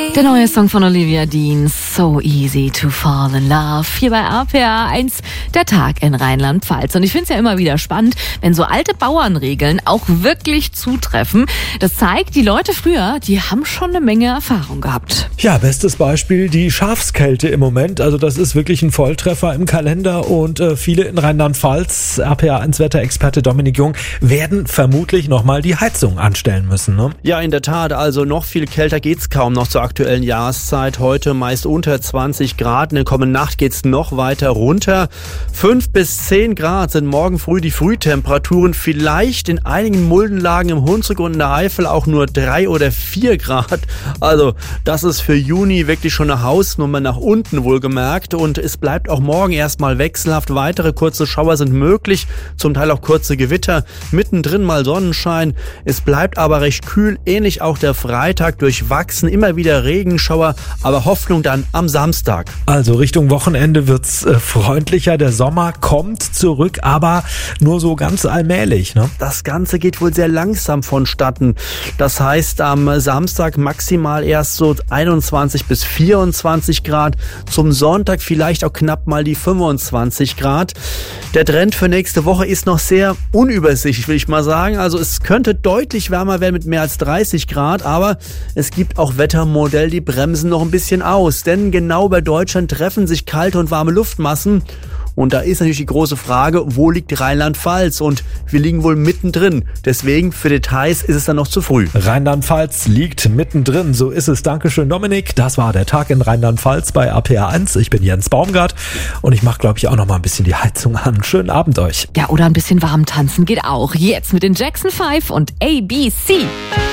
Der neue Song von Olivia Dean, So Easy to Fall in Love, hier bei RPA 1, der Tag in Rheinland-Pfalz. Und ich finde es ja immer wieder spannend, wenn so alte Bauernregeln auch wirklich zutreffen. Das zeigt, die Leute früher, die haben schon eine Menge Erfahrung gehabt. Ja, bestes Beispiel die Schafskälte im Moment. Also das ist wirklich ein Volltreffer im Kalender und viele in Rheinland-Pfalz, RPA 1 Wetterexperte Dominik Jung, werden vermutlich nochmal die Heizung anstellen müssen, ne? Ja, in der Tat. Also noch viel kälter geht's kaum noch zur aktuellen Jahreszeit. Heute meist unter 20 Grad. In der kommenden Nacht geht's noch weiter runter. 5 bis 10 Grad sind morgen früh die Frühtemperaturen. Vielleicht in einigen Muldenlagen im Hunsrück und in der Eifel auch nur 3 oder 4 Grad. Also das ist für Juni wirklich schon eine Hausnummer nach unten wohlgemerkt. Und es bleibt auch morgen erstmal wechselhaft. Weitere kurze Schauer sind möglich. Zum Teil auch kurze Gewitter. Mittendrin mal Sonnenschein. Es bleibt aber recht kühl. Ähnlich auch der Freitag, durchwachsen. Immer wieder Regenschauer, aber Hoffnung dann am Samstag. Also Richtung Wochenende wird's freundlicher. Der Sommer kommt zurück, aber nur so ganz allmählich, ne? Das Ganze geht wohl sehr langsam vonstatten. Das heißt, am Samstag maximal erst so 21 bis 24 Grad. Zum Sonntag vielleicht auch knapp mal die 25 Grad. Der Trend für nächste Woche ist noch sehr unübersichtlich, will ich mal sagen. Also es könnte deutlich wärmer werden mit mehr als 30 Grad, aber es gibt auch Wettermodelle, die bremsen noch ein bisschen aus. Denn genau bei Deutschland treffen sich kalte und warme Luftmassen. Und da ist natürlich die große Frage, wo liegt Rheinland-Pfalz? Und wir liegen wohl mittendrin. Deswegen, für Details ist es dann noch zu früh. Rheinland-Pfalz liegt mittendrin, so ist es. Dankeschön, Dominik. Das war der Tag in Rheinland-Pfalz bei RPA 1. Ich bin Jens Baumgart und ich mache, glaube ich, auch noch mal ein bisschen die Heizung an. Schönen Abend euch. Ja, oder ein bisschen warm tanzen geht auch. Jetzt mit den Jackson 5 und ABC.